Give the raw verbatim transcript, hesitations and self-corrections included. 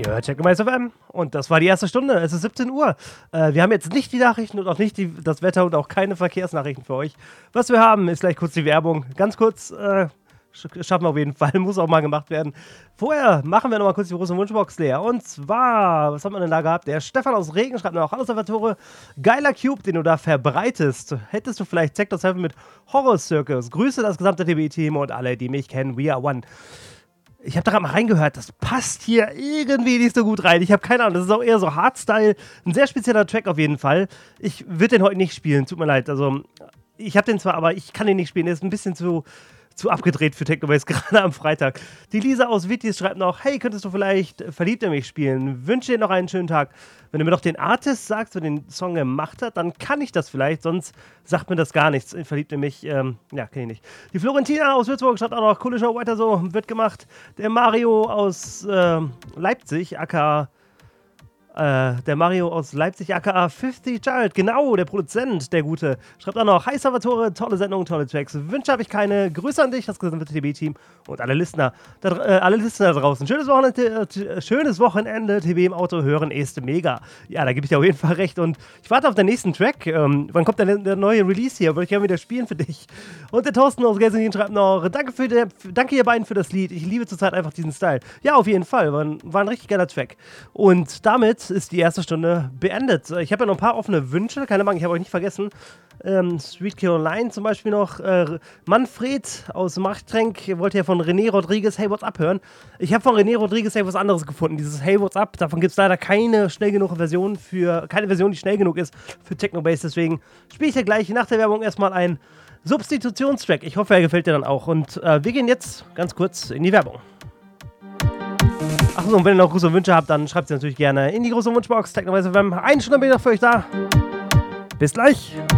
Ihr hört Technobass F M und das war die erste Stunde. Es ist siebzehn Uhr. Äh, wir haben jetzt nicht die Nachrichten und auch nicht die, das Wetter und auch keine Verkehrsnachrichten für euch. Was wir haben, ist gleich kurz die Werbung. Ganz kurz, äh, schaffen wir auf jeden Fall, muss auch mal gemacht werden. Vorher machen wir nochmal kurz die große Wunschbox leer. Und zwar, was haben wir denn da gehabt? Der Stefan aus Regen schreibt noch: Hallo Salvatore, geiler Cube, den du da verbreitest. Hättest du vielleicht Sector sieben mit Horror Circus? Grüße das gesamte T B-Team und alle, die mich kennen. We are one. Ich habe da gerade mal reingehört, das passt hier irgendwie nicht so gut rein. Ich habe keine Ahnung, das ist auch eher so Hardstyle. Ein sehr spezieller Track auf jeden Fall. Ich würde den heute nicht spielen, tut mir leid. Also, ich habe den zwar, aber ich kann den nicht spielen. Der ist ein bisschen zu, zu abgedreht für Technobass, gerade am Freitag. Die Lisa aus Wittis schreibt noch: Hey, könntest du vielleicht Verliebt in mich spielen? Wünsche dir noch einen schönen Tag. Wenn du mir doch den Artist sagst, wer den Song gemacht hat, dann kann ich das vielleicht, sonst sagt mir das gar nichts. Verliebt in mich, ähm, ja, kenne ich nicht. Die Florentina aus Würzburg schreibt auch noch: Coole Show, weiter so, wird gemacht. Der Mario aus äh, Leipzig, aka Äh, der Mario aus Leipzig, aka fünfzig Child, genau, der Produzent, der Gute, schreibt auch noch: Hi Salvatore, tolle Sendung, tolle Tracks. Wünsche habe ich keine. Grüße an dich, das gesamte T B-Team und alle Listener, da, äh, alle Listener da draußen. Schönes Wochenende, äh, schönes Wochenende, T B im Auto hören ist mega. Ja, da gebe ich dir auf jeden Fall recht und ich warte auf den nächsten Track. Ähm, wann kommt der, der neue Release hier? Würde ich gerne wieder spielen für dich. Und der Thorsten aus Gelsenkirchen schreibt noch: Danke, für der, danke ihr beiden für das Lied. Ich liebe zurzeit einfach diesen Style. Ja, auf jeden Fall, war ein, war ein richtig geiler Track. Und damit ist die erste Stunde beendet. Ich habe ja noch ein paar offene Wünsche, keine Ahnung, ich habe euch nicht vergessen. Ähm, Sweet Caroline zum Beispiel noch. Äh, Manfred aus Machttränk wollte ja von René Rodriguez Hey What's Up hören. Ich habe von René Rodriguez Hey was anderes gefunden, dieses Hey What's Up. Davon gibt es leider keine schnell genug Version für, keine Version, die schnell genug ist für Technobass. Deswegen spiele ich ja gleich nach der Werbung erstmal einen Substitutionstrack. Ich hoffe, er gefällt dir dann auch. Und äh, wir gehen jetzt ganz kurz in die Werbung. Achso, und wenn ihr noch große Wünsche habt, dann schreibt sie natürlich gerne in die große Wunschbox. Technobass F M. Eine Stunde bin ich noch für euch da. Bis gleich.